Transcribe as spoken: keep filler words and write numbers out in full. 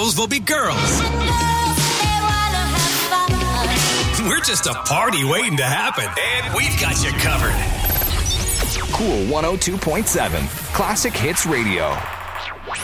girls will be girls. We're just a party waiting to happen. And we've got you covered. Cool one oh two point seven. Classic Hits Radio.